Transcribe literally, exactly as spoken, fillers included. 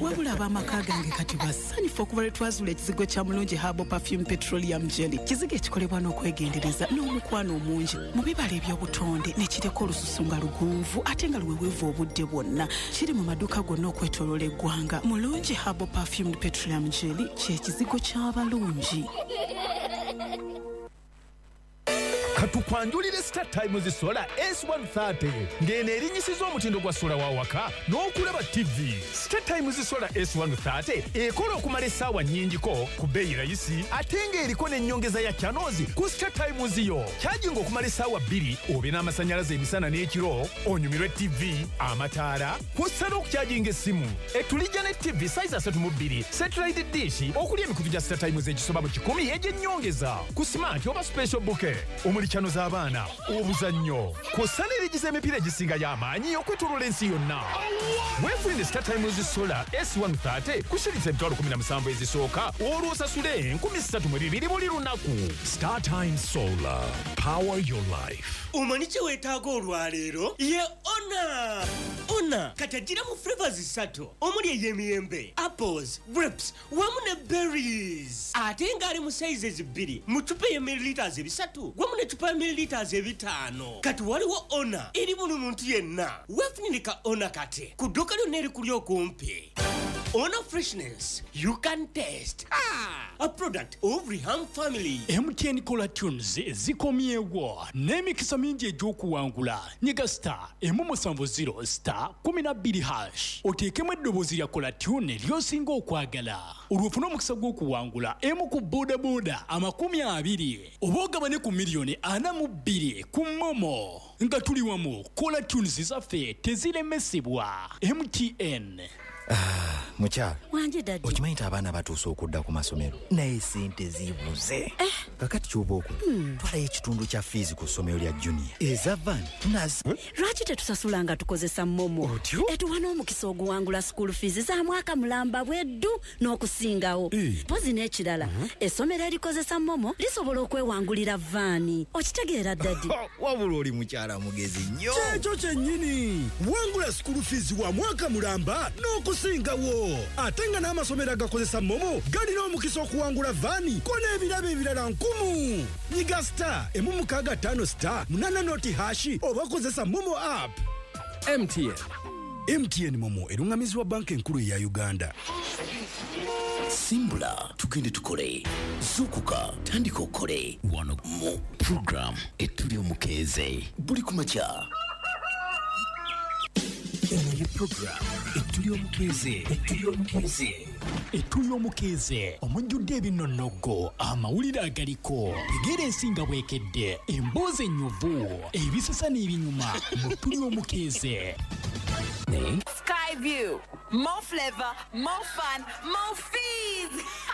wabula ab'amaka gange kati basanyufu okuva lwe twazula ekizigo kya Mulungi Herbal Perfume Petroleum Jelly, kizigo ekikolebwa n'okwegendereza n'omukwano omungi mu bibala eby'obutonde ne kireka olususu nga luguuvu ate nga luweweevu obudde bwonna. Kiri mu maduuka gonna okwetooloola eggwanga. Mulungi Herbal Perfume Petroleum Jelly ky'ekizigo ky'abalungi. Katukwanjulire Star Times Solar S one thirty ngene erinyisiza omutindo gwa sola wa waka n'okulaba T V. Star Times Solar S one thirty ekola okumala essaawa nnyingiko ku bbeeyi rayisi ate ng'eriko n'ennyongeza ya channels ku Star Times yo. Kyajinga okumala essaawa bbiri obe n'amasannyalaze emisana n'ekiro onyumirwe T V, amataala, kw'ossa n'okukyajinga essimu. Etulijja ne T V size asatu mu bbiri, satellite dish okuli emikutu gya Star Times egisoba mu kikumi egy'ennyongeza ku smart oba special bouquet. Omuli chano z'abaana, obuzannyo, kw'ossa n'erigiza emipiira egisinga y'amaanyi okwetooloola ensi yonna. Weefunire Star Times Solar S one thirty kusiritsa emitwalo kumi na musanvu ezisooka olwo osasule enkumi ssatu mu bibiri buli lunaku. Star Times Solar, power your life. Omanyi kye weetaaga olwaleero? Ye Ona! Ona kati agira mu flavors ssatu omuli ey'emiyembe, apples, grapes wamu ne berries. Ate ng'ali mu sizes bbiri mu cupa ya milliliters ebisatu wamu ne cupa ya milliliters ebitaano. Kati waliwo Ona eri buli muntu yenna. Weefunire ka Ona kati ku dduuka lyonna erikuli okumpi. Ona freshness you can taste. Ah, a product of Riham family. M T N Cola Tunes zikomyewo n'emikisa mingi egy'okuwangula. Nyiga star emu musanvu zero star kumi na bbiri hash oteekemu eddoboozi lya Cola Tune ly'osinga okwagala. Olwofuna omukisa gw'okuwangula emu ku boda boda amakumi abiri oba ogabane ku miliyoni ana mu bbiri ku Momo. Nga tuli wamu Cola Tunes zaffe teziremesebwa. M T N. Ah, mukyala. Wanje daddy. Okimanyi nti abaana batuuse okudda ku masomero naye ssente zibuze. Eh. Kakati ky'oba okwo. Hmm. Twalayo ekitundu kya fees ku ssomero lya junior. Eza van tunazi. Hmm? Lwaki tetusasula nga tukozesa Momo? Otyo? Etuwa n'omukisa oguwangula school fees za mwaka mulamba bweddu n'okusingawo. Eh. Pozi n'ekirala. Uh-huh. Essomero erikozesa Momo lisobola okwewangulira vaani. Okitegeera daddy. Wabula oli mukyala mugezi nnyo. Kyekyo kyennyini. Wangula school fees wa mwaka mulamba n'okusingawo. Ate nga n'amasomero agakozesa Momo galina omukisa okuwangula vaani ko n'ebirabo ebirala nkumu. Nyiga star emu mukaaga ttaano star munaana noti hashi oba kozesa Momo app. M T N. M T N Momo erungamizibwa banka enkulu ya Uganda. Simbula tugende tukole zukuka tandika okole wano mu program etuli omukeeze buli kumakya. Eno program etuli omukeeze etuli omukeeze etuli omukeeze omujjudde ebinonnogo amawulire agaliko tegeera ensinga bwekedde emboozi ennyuvu ebisasa n'ebinyuma mu tuli omukeeze. Sky View, more flavor, more fun, more fees.